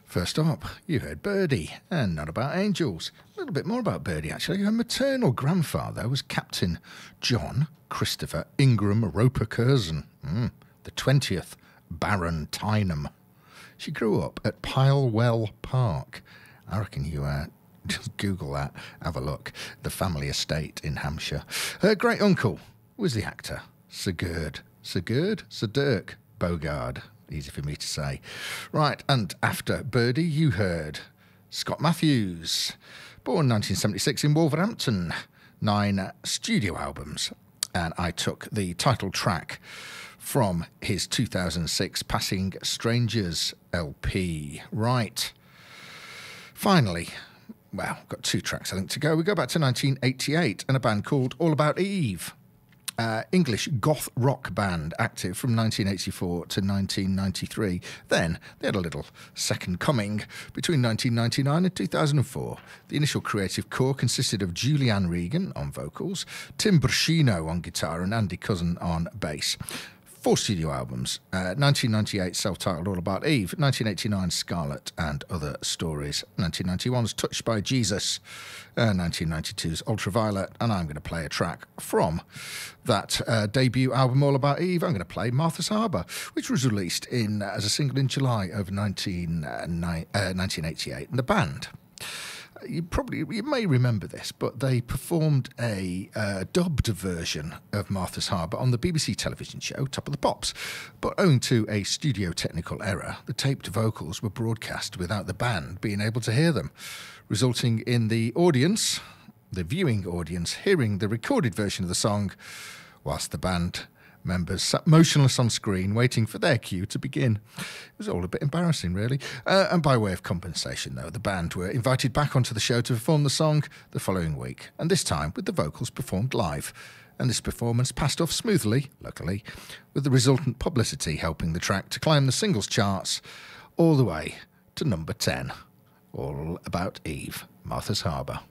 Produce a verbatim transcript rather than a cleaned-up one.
First up, you heard Birdie, and Not About Angels. A little bit more about Birdie, actually. Her maternal grandfather was Captain John Christopher Ingram Roper Curzon, mm, the twentieth Baron Tyneham. She grew up at Pilewell Park. I reckon you uh, just Google that, have a look. The family estate in Hampshire. Her great uncle was the actor Sir Gerd. Sir Gerd? Sir Dirk Bogarde. Easy for me to say. Right, and after Birdie, you heard Scott Matthews. Born nineteen seventy-six in Wolverhampton. Nine studio albums. And I took the title track from his two thousand six Passing Strangers L P. Right. Finally, well, got two tracks I think to go. We go back to nineteen eighty-eight and a band called All About Eve. Uh, English goth rock band active from nineteen eighty-four to nineteen ninety-three. Then they had a little second coming between nineteen ninety-nine and two thousand four. The initial creative core consisted of Julianne Regan on vocals, Tim Bruscino on guitar and Andy Cousin on bass. Four studio albums, uh, nineteen ninety-eight self-titled All About Eve, nineteen eighty-nine Scarlet and Other Stories, nineteen ninety-one's Touched by Jesus, uh, nineteen ninety-two's Ultraviolet, and I'm going to play a track from that uh, debut album All About Eve. I'm going to play Martha's Harbour, which was released in uh, as a single in July of nineteen, uh, ni- uh, nineteen eighty-eight. And the band, you probably you may remember this, but they performed a uh, dubbed version of Martha's Harbour on the B B C television show Top of the Pops. But owing to a studio technical error, the taped vocals were broadcast without the band being able to hear them, resulting in the audience, the viewing audience, hearing the recorded version of the song, whilst the band members sat motionless on screen waiting for their cue to begin. It was all a bit embarrassing, really. Uh, and by way of compensation, though, the band were invited back onto the show to perform the song the following week, and this time with the vocals performed live. And this performance passed off smoothly, luckily, with the resultant publicity helping the track to climb the singles charts all the way to number ten. All About Eve, Martha's Harbour.